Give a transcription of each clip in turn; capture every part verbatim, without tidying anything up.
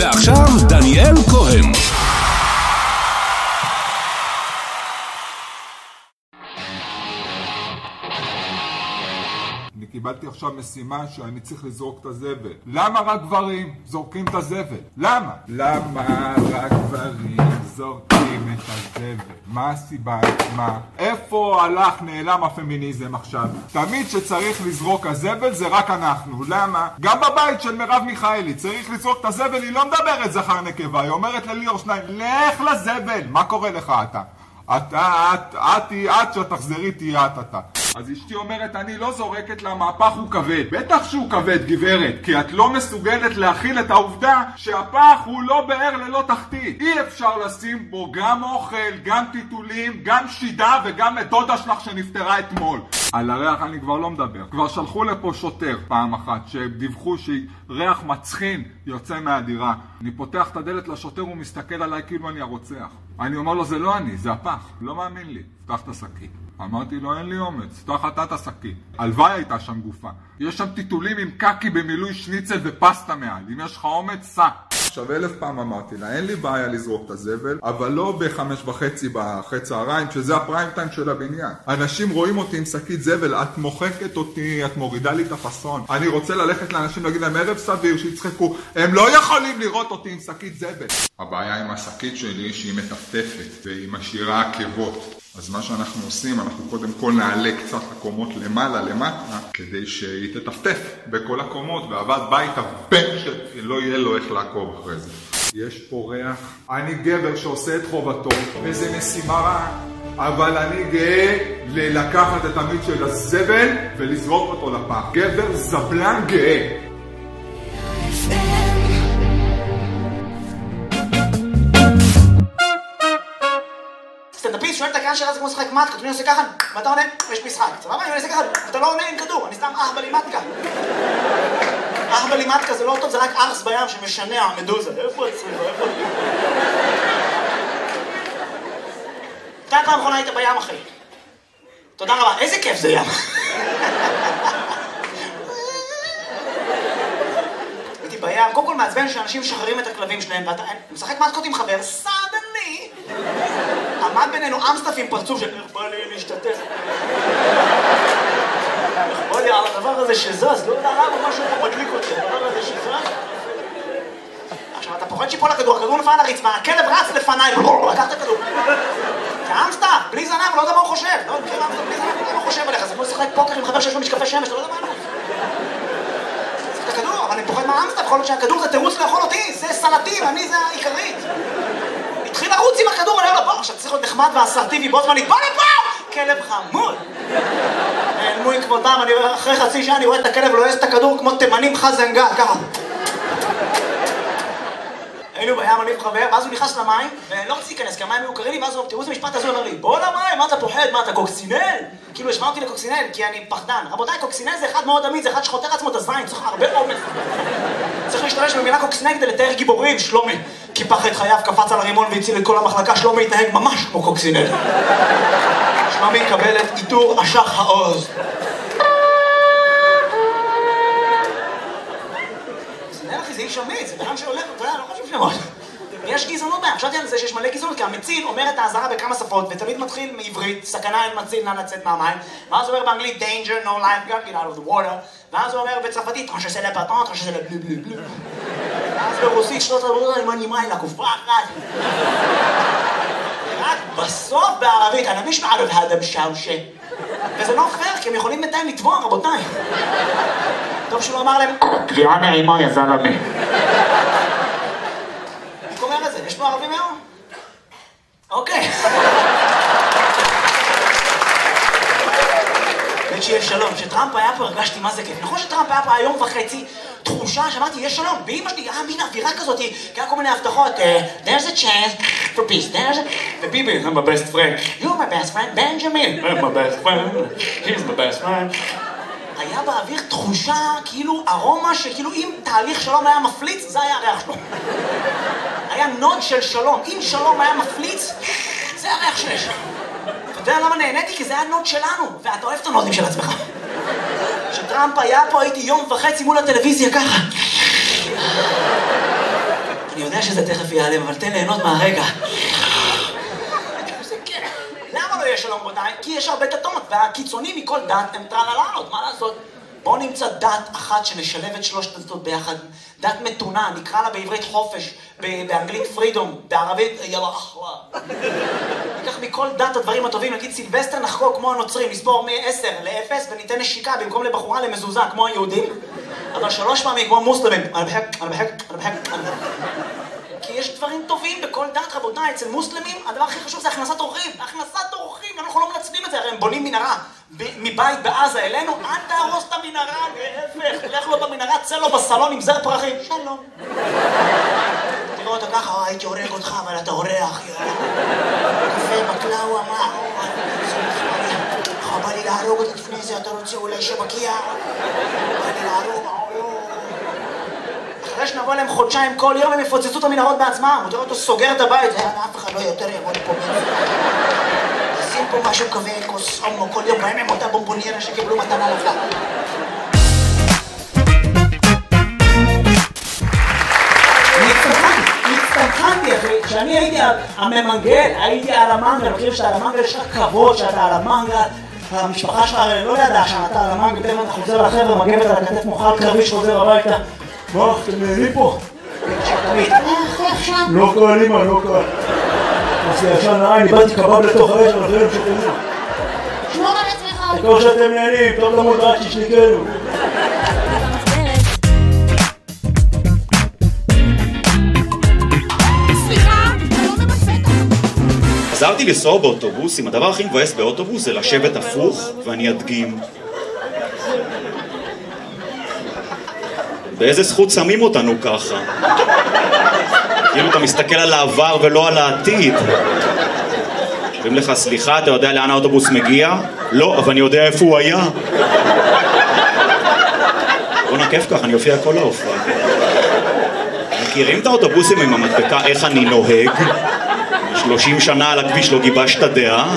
ועכשיו דניאל כהן. אני קיבלתי עכשיו משימה שאני צריך לזרוק את הזבל. למה רק גברים זורקים את הזבל? למה? למה רק גברים זורקים את הזבל? מה הסיבה? מה? איפה הלך נעלם הפמיניזם עכשיו? תמיד שצריך לזרוק הזבל זה רק אנחנו. למה? גם בבית של מרב מיכאלי צריך לזרוק את הזבל, היא לא מדברת זכר נקבה, היא אומרת לליאור שניים, לך לזבל. מה קורה לך אתה? אתה, את, את, את, שתחזרי תהיה את אתה. אז אשתי אומרת, אני לא זורקת למהפך הוא כבד. בטח שהוא כבד, גברת, כי את לא מסוגלת להכיל את העובדה שהפח הוא לא באר ללא תחתית. אי אפשר לשים בו גם אוכל, גם טיטולים, גם שידה וגם את דודה שלך שנפטרה אתמול. על הריח אני כבר לא מדבר. כבר שלחו לפה שוטר פעם אחת שדיווחו שריח מצחין יוצא מהדירה. אני פותח את הדלת לשוטר, הוא מסתכל עליי כאילו אני הרוצח. אני אומר לו, זה לא אני, זה הפח. לא מאמין לי. פתח את השקית. אמרתי לו, אין לי אומץ, פתח אתה את השקית. הלוואי הייתה שם גופה. יש שם טיטולים עם קקי במילוי שניצל ופסטה מעל. אם יש לך אומץ, סע. עכשיו אלף פעם אמרתי לה, אין לי בעיה לזרוק את הזבל, אבל לא בחמש וחצי בחצי צהריים, שזה הפריים טיים של הבניין. אנשים רואים אותי עם שקית זבל, את מוחקת אותי, את מורידה לי את הפסון. אני רוצה ללכת לאנשים להגיד להם ערב סביר, שיצחקו, הם לא יכולים לראות אותי עם שקית זבל. הבעיה עם השקית שלי שהיא מטפטפת והיא משאירה עקבות. אז מה שאנחנו עושים, אנחנו קודם כל נעלה קצת הקומות למעלה, למטה, כדי שהיא תטפטף בכל הקומות, ועבד בית הבן שלא יהיה לו איך לעקוב אחרי זה. יש פה ריח. אני גבר שעושה את חובתו, וזה משימה רעה, אבל אני גאה ללקחת את המיץ של הזבל ולזרוק אותו לפח. גבר זבלן גאה. סטנדאפיסט שואל את הקהל שלה, זה כמו משחק מתקה, אני עושה ככה, ואתה עונה, יש משחק. סבבה? אני עושה ככה, אתה לא עונה עם כדור, אני סתם אח בלימטקה. אח בלימטקה זה לא טוב, זה רק ארס בים שמשנע מדוזה. איפה הצריך? איפה? אתה פעם אחרונה היית בים, אחי. תודה רבה, איזה כיף זה ים. הייתי בים, קודם כל מעצבן שאנשים משחררים את הכלבים שלהם, ואתה משחק מתקות עם חבר, סדני. עמד בינינו אמסטף עם פרצוף של איך בא לי להשתתף. איך בא לי על הדבר הזה שזז, לא יודע למה משהו פה מדליק אותי, הדבר הזה שזז. עכשיו אתה פוחד שיפול לכדור, הכדור נפל על הרצפה, הכלב רץ לפניי, לקח את הכדור. זה אמסטף, בלי זנב, לא יודע מה הוא חושב. לא, מכיר אמסטף, בלי זנב, לא יודע מה הוא חושב עליך. זה כמו לשחק פוקר עם חבר שיש לו משקפי שמש, לא יודע מה הוא. זה את הכדור, אבל אני פוחד מהאמסטף, יכול להיות שהכדור זה תירוץ לאכול אותי, זה סלטים, אני זה העיקרית. התחיל לרוץ עם הכדור, אני אומר לו, בוא, עכשיו צריך להיות נחמד ואסרטיבי, בו זמנית, בוא לפה! כלב חמוד! נעלמו עם כבודם, אני רואה, אחרי חצי שעה אני רואה את הכלב לועס את הכדור כמו תימנים חזנגה, ככה. היינו בים, אני וחבר, ואז הוא נכנס למים, ולא רציתי להיכנס, כי המים היו קרים לי, ואז הוא, תראו איזה משפט הזה, הוא אומר לי, בוא למים, מה אתה פוחד? מה אתה קוקסינל? כאילו השמע אותי לקוקסינל, כי אני פחדן. רבותיי, קוקסינל זה אחד מאוד עמיד, זה אחד שחותר עצמו את הזין, צריך הרבה אומץ. צריך להשתמש במילה קוקסינל כדי לתאר גיבורים, שלומי. קיפח את חייו, קפץ על הרימון והציל את כל המחלקה, שלומי התנהג ממש כמו קוקסינל. שלומי יקבל את עיטור אשח העוז. קוקסינל אחי, זה איש עמיד, זה בן שהולך, אתה יודע, לא חשוב שמות. יש גזענות בהם, חשבתי על זה שיש מלא גזענות, כי המציל אומר את האזהרה בכמה שפות, ותמיד מתחיל מעברית, סכנה אין מציל, נא לצאת מהמים, ואז הוא אומר באנגלית, danger, no life, get out of the water, ואז הוא אומר בצרפתית, טרנש זה לפטון, טרנש זה לבלו בלו בלו. ואז ברוסית, שנות עבודה, אני מנימה אלה קופה אחת. רק בסוף בערבית, אני מיש מערב האדם שאושה. וזה לא פייר, כי הם יכולים בינתיים לתבוע, רבותיי. טוב שהוא אמר להם, תביעה נעימה יא זלמה. איך אומר לזה? יש פה ערבים היום? אוקיי. באמת שיש שלום. כשטראמפ היה פה הרגשתי מה זה כיף. נכון שטראמפ היה פה היום וחצי תחושה שאמרתי יש שלום. באמא שלי היה מין אווירה כזאת, כי היה כל מיני הבטחות. There's a chance for peace. There's a... וביבי, I'm my best friend. You're my best friend, Benjamin. I'm my best friend. He's my best friend. היה באוויר תחושה, כאילו ארומה שכאילו אם תהליך שלום היה מפליץ, זה היה הריח שלו. היה נוד של שלום. אם שלום היה מפליץ, זה הריח שיש. אתה יודע למה נהניתי? כי זה היה נוד שלנו, ואתה אוהב את הנודים של עצמך. כשטראמפ היה פה, הייתי יום וחצי מול הטלוויזיה ככה. אני יודע שזה תכף ייעלם, אבל תן ליהנות מהרגע. למה לא יש שלום רבותיי? כי יש הרבה דתות, והקיצונים מכל דת הם טרללות, מה לעשות? בואו נמצא דת אחת שנשלב את שלושת הדתות ביחד. דת מתונה, נקרא לה בעברית חופש, באנגלית פרידום, בערבית יאללה אחווה. ניקח מכל דת הדברים הטובים, נגיד סילבסטר נחגוג כמו הנוצרים, נסבור מ-עשר ל-אפס וניתן נשיקה במקום לבחורה למזוזה כמו היהודים, אבל שלוש פעמים כמו מוסלמים. אני בחק, אני בחק, אני בחק, אני בחק. כי יש דברים טובים בכל דת, רבותיי. אצל מוסלמים הדבר הכי חשוב זה הכנסת אורחים. הכנסת אורחים, אנחנו לא מנצלים את זה, הרי הם בונים מנהרה מבית בעזה אלינו, אל תהרוס את המנהרה, להפך, לך לו במנהרה, צא לו בסלון עם זר פרחים, שלום. תראו אותו ככה, הייתי הורג אותך, אבל אתה אורח, קפה בקלאווה, מה? בא לי להרוג אותה לפני זה, אתה רוצה אולי שבקיע? בא לי להרוג, אחרי שנבוא להם חודשיים כל יום הם יפוצצו את המנהרות בעצמם. הוא תראה אותו סוגר את הבית, אף אחד לא יותר יבוא לפה. עושים פה משהו כזה, כוס הומו כל יום, בהם הם אותה בומבוניירה שקיבלו מתנה לפלה. הצטמחנתי אחי, כשאני הייתי הממנגל, הייתי על המנגל, אני חושב שאתה על המנגל יש לך כבוד שאתה על המנגל, המשפחה שלך לא ידעה שאתה על המנגל, פתאום אתה חוזר לחבר'ה, מגבת על הכתף מוחל קרבי שחוזר הביתה. מה, אתם נהנים פה? לא קל, אמא, לא קל. אז ישן נראה, אני באתי קבב לתוך האש, אבל אחרים שתנאו. שמור על עצמך. תקור שאתם נהנים, טוב למות רק ששניקנו. סליחה, אתה לא ממצאת. עזרתי לנסוע באוטובוסים, הדבר הכי מבאס באוטובוס זה לשבת הפוך, ואני אדגים. באיזה זכות שמים אותנו ככה? כאילו אתה מסתכל על העבר ולא על העתיד. אומרים לך, סליחה, אתה יודע לאן האוטובוס מגיע? לא, אבל אני יודע איפה הוא היה. בוא נקף ככה, אני אופיע כל ההופעה. מכירים את האוטובוסים עם המדבקה איך אני נוהג? שלושים שנה על הכביש לא גיבשת דעה?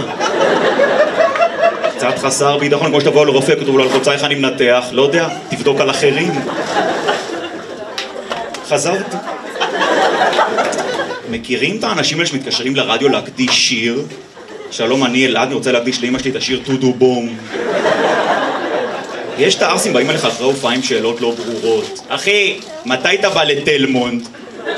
קצת חסר ביטחון, כמו שתבוא לרופא, כתוב לו על חוצה איך אני מנתח, לא יודע, תבדוק על אחרים. חזרתי. מכירים את האנשים האלה שמתקשרים לרדיו להקדיש שיר? שלום, אני אלעד, אני רוצה להקדיש לאמא שלי את השיר טודו בום. יש את הארסים באים עליך אחרי הופעה עם שאלות לא ברורות. אחי, מתי אתה בא לתלמונד?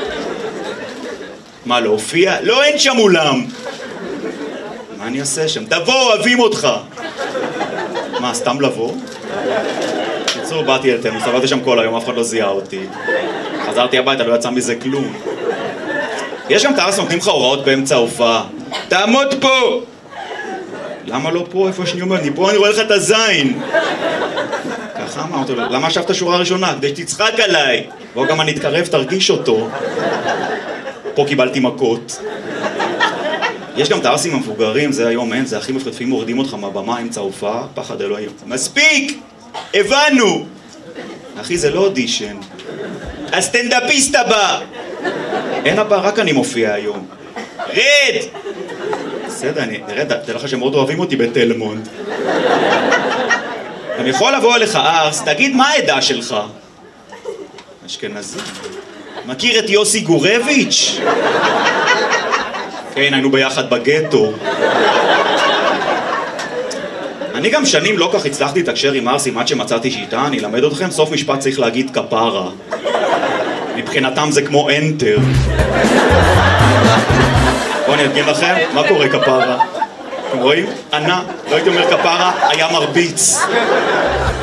מה, להופיע? לא, אין שם אולם. מה אני אעשה שם? תבוא, אוהבים אותך. מה, סתם לבוא? קיצור, באתי לתלמונד, סבלתי שם כל היום, אף אחד לא זיהה אותי. חזרתי הביתה, לא יצא מזה כלום. יש גם תארס נותנים לך הוראות באמצע ההופעה. תעמוד פה! למה לא פה? איפה שאני אומר? אני פה, אני רואה לך את הזין. ככה אמרתי לו, למה ישבת שורה ראשונה? כדי שתצחק עליי. בוא גם אני אתקרב, תרגיש אותו. פה קיבלתי מכות. יש גם תארסים המבוגרים, זה היום אין, זה הכי מפחדים, מורדים אותך מהבמה אמצע ההופעה, פחד אלוהים. מספיק! הבנו! אחי, זה לא אודישן. הסטנדאפיסט הבא! אין הבא, רק אני מופיע היום. רד! בסדר, אני... רד, תראה לך שהם מאוד אוהבים אותי בתלמונד. אני יכול לבוא אליך ארס, תגיד מה העדה שלך? אשכנזי. מכיר את יוסי גורביץ'? כן, היינו ביחד בגטו. אני גם שנים לא כך הצלחתי לתקשר עם ארסים עד שמצאתי שיטה, אני אלמד אתכם, סוף משפט צריך להגיד כפרה. מבחינתם זה כמו אנטר. בואו אני אדגים לכם, מה קורה כפרה? אתם רואים? ענה, לא הייתי אומר כפרה, היה מרביץ.